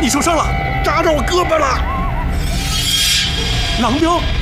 你受伤了， 扎着我胳膊了。 狼彪。